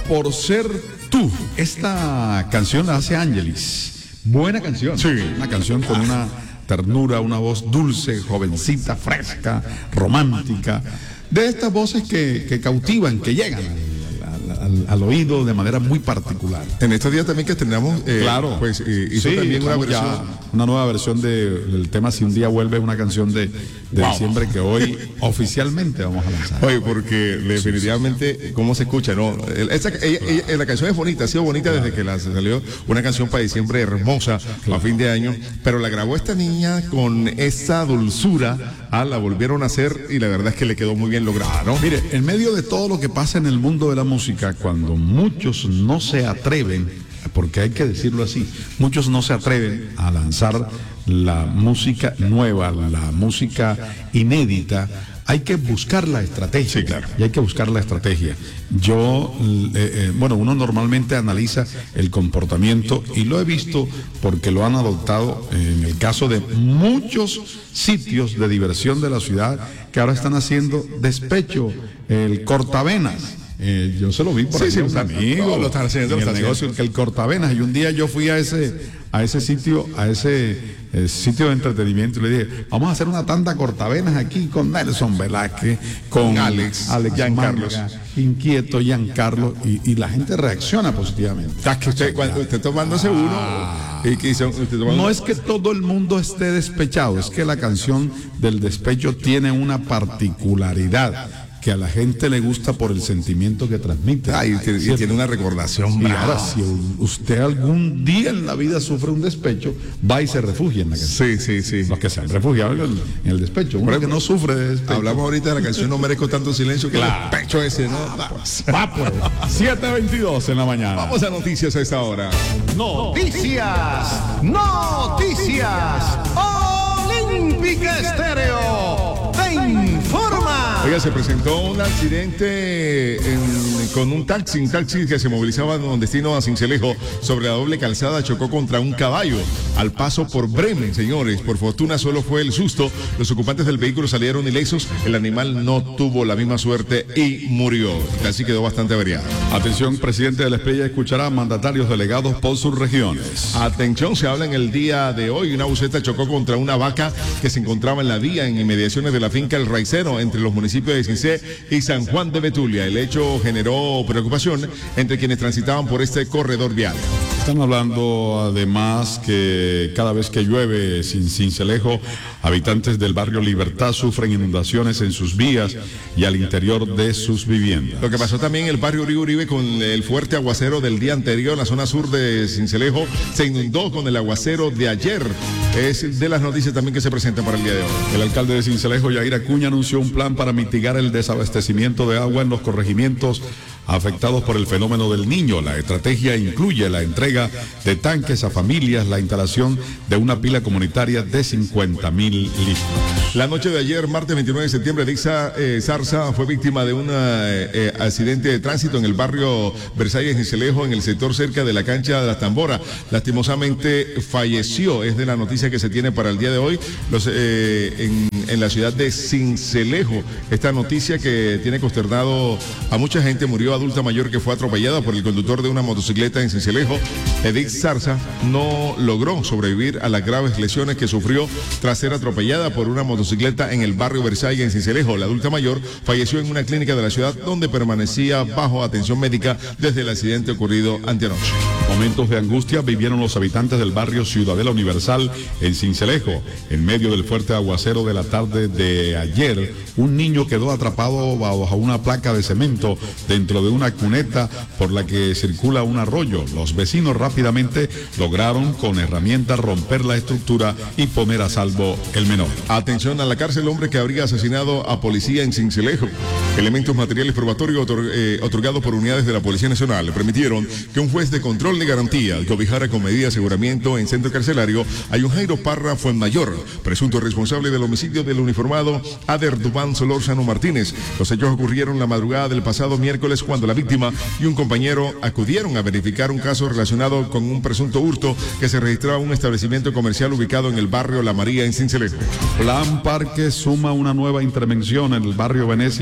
por ser tú. Esta canción la hace Ángelis. Buena canción. Sí. Una canción con una ternura, una voz dulce, jovencita, fresca, romántica. De estas voces que cautivan, que llegan al oído de manera muy particular. En estos días también que estrenamos, claro, pues hizo sí, también una nueva versión del tema Si un día vuelve, una canción de diciembre que hoy oficialmente vamos a lanzar. Oye, porque definitivamente, ¿cómo se escucha? No, la canción es bonita, ha sido bonita desde que salió una canción para diciembre hermosa, a fin de año, pero la grabó esta niña con esa dulzura, la volvieron a hacer y la verdad es que le quedó muy bien lograda, ¿no? Mire, en medio de todo lo que pasa en el mundo de la música, cuando muchos no se atreven, porque hay que decirlo así, muchos no se atreven a lanzar la música nueva, la música inédita, hay que buscar la estrategia. Sí, claro. Y hay que buscar la estrategia. Uno normalmente analiza el comportamiento y lo he visto porque lo han adoptado en el caso de muchos sitios de diversión de la ciudad que ahora están haciendo despecho, el cortavenas. Yo se lo vi por ahí, un amigo, lo están haciendo, en el negocio, el cortavenas, y un día yo fui a ese sitio de entretenimiento y le dije, vamos a hacer una tanda cortavenas aquí con Nelson Velázquez, con Alex Giancarlos, Inquieto, Giancarlo, y la gente reacciona positivamente. Que usted, cuando esté tomándose uno, no es que todo el mundo esté despechado, es que la canción del despecho tiene una particularidad que a la gente le gusta por el sentimiento que transmite. Y tiene una recordación. Y ahora, si usted algún día en la vida sufre un despecho, va y se refugia en la canción. Sí. Los que se han refugiado en el despecho. Uno que no sufre de despecho. Hablamos ahorita de la canción No merezco tanto silencio, que claro. El despecho ese, ¿no? Va pues. 7:22 en la mañana. Vamos a noticias a esta hora. Noticias Olímpica Estéreo te informa. Oiga, se presentó un accidente con un taxi que se movilizaba con destino a Sincelejo sobre la doble calzada, chocó contra un caballo al paso por Bremen, señores. Por fortuna solo fue el susto. Los ocupantes del vehículo salieron ilesos. El animal no tuvo la misma suerte y murió. El taxi quedó bastante averiado. Atención, presidente de la Espriella escuchará a mandatarios delegados por sus regiones. Atención, se habla en el día de hoy. Una buseta chocó contra una vaca que se encontraba en la vía en inmediaciones de la finca El Raicero, entre los municipios de Cincé y San Juan de Betulia. El hecho generó preocupación entre quienes transitaban por este corredor vial. Están hablando además que cada vez que llueve en Sincelejo, habitantes del barrio Libertad sufren inundaciones en sus vías y al interior de sus viviendas. Lo que pasó también en el barrio Río Uribe con el fuerte aguacero del día anterior, la zona sur de Sincelejo se inundó con el aguacero de ayer. Es de las noticias también que se presentan para el día de hoy. El alcalde de Sincelejo, Yair Acuña, anunció un plan para mitigar el desabastecimiento de agua en los corregimientos afectados por el fenómeno del Niño. La estrategia incluye la entrega de tanques a familias, la instalación de una pila comunitaria de 50,000 litros. La noche de ayer, martes 29 de septiembre, Dixa Zarza fue víctima de un accidente de tránsito en el barrio Versalles, Sincelejo, en el sector cerca de la cancha de las Tamboras. Lastimosamente falleció, es de la noticia que se tiene para el día de hoy, en la ciudad de Sincelejo. Esta noticia que tiene consternado a mucha gente: murió adulta mayor que fue atropellada por el conductor de una motocicleta en Sincelejo. Edith Zarza no logró sobrevivir a las graves lesiones que sufrió tras ser atropellada por una motocicleta en el barrio Versalles, en Sincelejo. La adulta mayor falleció en una clínica de la ciudad donde permanecía bajo atención médica desde el accidente ocurrido anteanoche. Momentos de angustia vivieron los habitantes del barrio Ciudadela Universal en Sincelejo. En medio del fuerte aguacero de la tarde de ayer, un niño quedó atrapado bajo una placa de cemento dentro de una cuneta por la que circula un arroyo. Los vecinos rápidamente lograron con herramientas romper la estructura y poner a salvo el menor. Atención, a la cárcel hombre que habría asesinado a policía en Sincelejo. Elementos materiales probatorios otorgados por unidades de la Policía Nacional permitieron que un juez de control de garantía cobijara con medida de aseguramiento en centro carcelario a Jairo Parra Fuenmayor, presunto responsable del homicidio del uniformado Ader Dubán Solórzano Martínez. Los hechos ocurrieron la madrugada del pasado miércoles, cuando la víctima y un compañero acudieron a verificar un caso relacionado con un presunto hurto que se registraba en un establecimiento comercial ubicado en el barrio La María, en Sincelejo. Plan Parque suma una nueva intervención en el barrio Venecia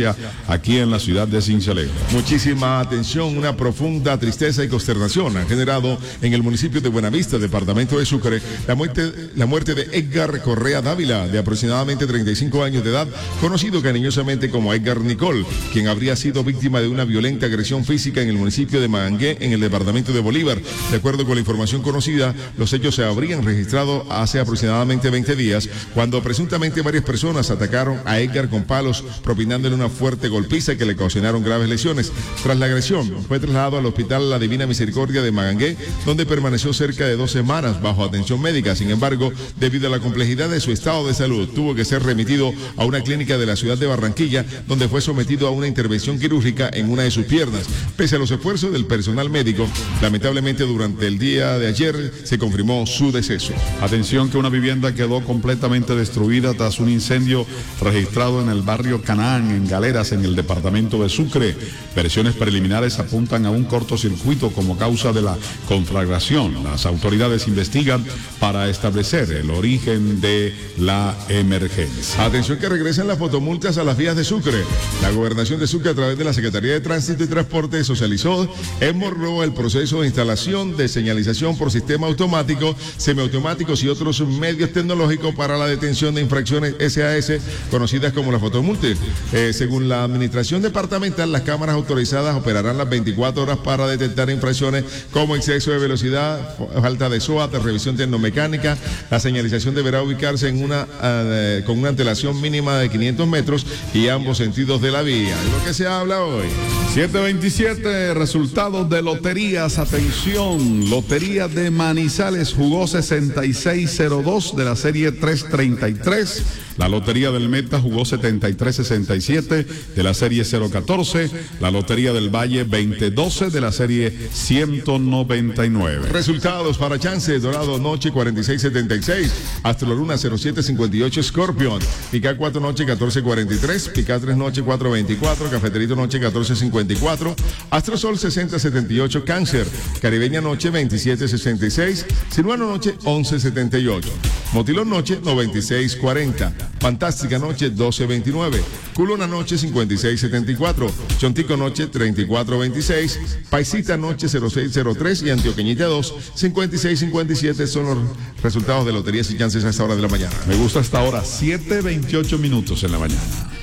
aquí en la ciudad de Sincelejo. Muchísima atención, una profunda tristeza y consternación ha generado en el municipio de Buenavista, departamento de Sucre, la muerte de Edgar Correa Dávila, de aproximadamente 35 años de edad, conocido cariñosamente como Edgar Nicol, quien habría sido víctima de una violenta agresión física en el municipio de Magangué, en el departamento de Bolívar. De acuerdo con la información conocida, los hechos se habrían registrado hace aproximadamente 20 días, cuando presuntamente varias personas atacaron a Edgar con palos, propinándole una fuerte golpiza que le ocasionaron graves lesiones. Tras la agresión, fue trasladado al Hospital La Divina Misericordia de Magangué, donde permaneció cerca de 2 semanas bajo atención médica. Sin embargo, debido a la complejidad de su estado de salud, tuvo que ser remitido a una clínica de la ciudad de Barranquilla, donde fue sometido a una intervención quirúrgica en una de sus piernas. Pese a los esfuerzos del personal médico, lamentablemente durante el día de ayer se confirmó su deceso. Atención que una vivienda quedó completamente destruida tras un incendio registrado en el barrio Canaán, en Galeras, en el departamento de Sucre. Versiones preliminares apuntan a un cortocircuito como causa de la conflagración. Las autoridades investigan para establecer el origen de la emergencia. Atención que regresan las fotomultas a las vías de Sucre. La Gobernación de Sucre, a través de la Secretaría de Tránsito y Transporte, socializó en Morro el proceso de instalación de señalización por sistema automático, semiautomáticos y otros medios tecnológicos para la detención de infracciones SAS, conocidas como las fotomultas. Según la administración departamental, las cámaras autorizadas operarán las 24 horas para detectar infracciones como exceso de velocidad, falta de SOAT, revisión tecnomecánica. La señalización deberá ubicarse en con una antelación mínima de 500 metros y ambos sentidos de la vía. ¿De lo que se habla hoy? 727, resultados de loterías. Atención, Lotería de Manizales jugó 6602 de la serie 333. La Lotería del Meta jugó 7367 de la serie 014. La Lotería del Valle 2012 de la serie 199. Resultados para Chance: Dorado noche 4676, Astro Luna 0758 Scorpion, Pica 4 noche 1443, Pica 3 noche 424, Cafeterito noche 1454, Astro Sol 6078 Cáncer, Caribeña noche 2766, Sinuano noche 1178, Motilón noche 9640, Fantástica noche 1229, Culona noche 5674, Chontico noche 3426, Paisita noche 0603 y Antioqueñita 2 5657 son los resultados de Loterías y Chances a esta hora de la mañana. Me gusta esta hora, 7:28 en la mañana.